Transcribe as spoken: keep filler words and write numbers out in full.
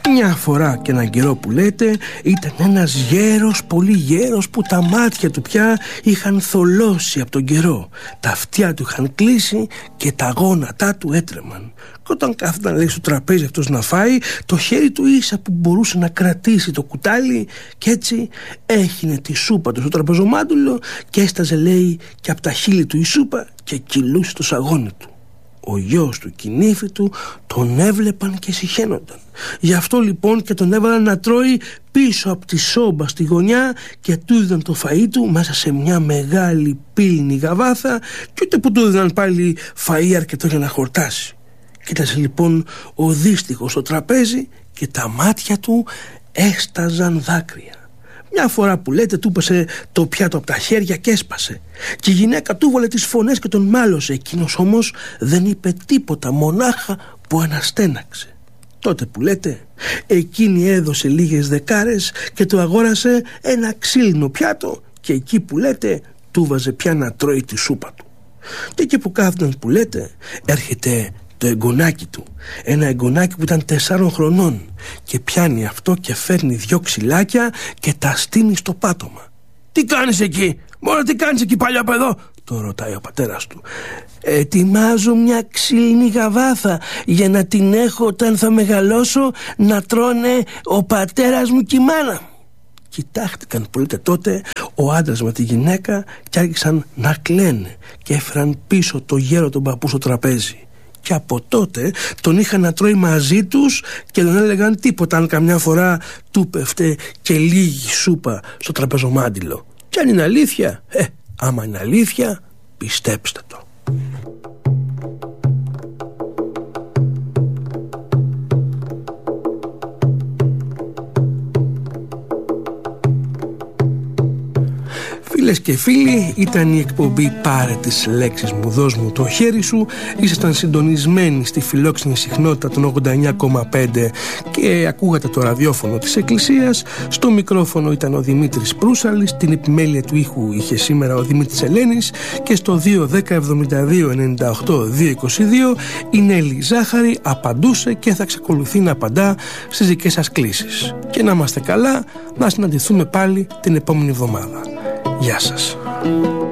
Μια φορά και έναν καιρό που λέτε, ήταν ένας γέρος, πολύ γέρος, που τα μάτια του πια είχαν θολώσει από τον καιρό. Τα αυτιά του είχαν κλείσει και τα γόνατά του έτρεμαν. Και όταν κάθονταν, λέει, στο τραπέζι αυτός να φάει, το χέρι του ίσα που μπορούσε να κρατήσει το κουτάλι, και έτσι έχινε τη σούπα του στο τραπεζομάντουλο και έσταζε, λέει, και από τα χείλη του η σούπα και κυλούσε το σαγόνι του. Ο γιος του και η νύφη του τον έβλεπαν και συχαίνονταν. Γι' αυτό λοιπόν και τον έβαλαν να τρώει πίσω από τη σόμπα στη γωνιά και του έδιναν το φαΐ του μέσα σε μια μεγάλη πύληνη γαβάθα, και ούτε που του έδιναν πάλι φαΐ αρκετό για να χορτάσει. Κοίτασε λοιπόν ο δύστιχος στο τραπέζι και τα μάτια του έσταζαν δάκρυα. Μια φορά που λέτε του πέσε το πιάτο από τα χέρια και έσπασε, και η γυναίκα του βόλε τις φωνές και τον μάλωσε. Εκείνος όμως δεν είπε τίποτα, μονάχα που αναστέναξε. Τότε που λέτε, εκείνη έδωσε λίγες δεκάρες και του αγόρασε ένα ξύλινο πιάτο, και εκεί που λέτε του βάζε πια να τρώει τη σούπα του. Και εκεί που κάθονταν που λέτε, έρχεται το εγγονάκι του, ένα εγγονάκι που ήταν τεσσάρων χρονών, και πιάνει αυτό και φέρνει δυο ξυλάκια και τα στείνει στο πάτωμα. «Τι κάνεις εκεί, μωρέ, τι κάνεις εκεί, παλιό παιδό?» το ρωτάει ο πατέρας του. «Ετοιμάζω μια ξύλινη γαβάθα για να την έχω όταν θα μεγαλώσω να τρώνε ο πατέρας μου και η μάνα μου». Κοιτάχτηκαν που λέτε τότε ο άντρας με τη γυναίκα και άρχισαν να κλαίνε και έφεραν πίσω το γέρο τον παππού στο τραπέζι. Και από τότε τον είχαν να τρώει μαζί τους και δεν έλεγαν τίποτα αν καμιά φορά του πέφτε και λίγη σούπα στο τραπεζομάντιλο. Και αν είναι αλήθεια, ε, άμα είναι αλήθεια, πιστέψτε το. Φίλες και φίλοι, ήταν η εκπομπή «Πάρε τις λέξεις μου, δώσ' μου το χέρι σου». Ήσασταν συντονισμένοι στη φιλόξενη συχνότητα των ογδόντα εννιά κόμμα πέντε και ακούγατε το ραδιόφωνο της Εκκλησίας. Στο μικρόφωνο ήταν ο Δημήτρης Προύσαλης, την επιμέλεια του ήχου είχε σήμερα ο Δημήτρης Ελένης, και στο δύο δέκα εβδομήντα δύο ενενήντα οκτώ διακόσια είκοσι δύο η Νέλη Ζάχαρη απαντούσε και θα εξακολουθεί να απαντά στις δικές σας κλήσεις. Και να είμαστε καλά, να συναντηθούμε πάλι την επόμενη εβδομάδα. Γεια σας.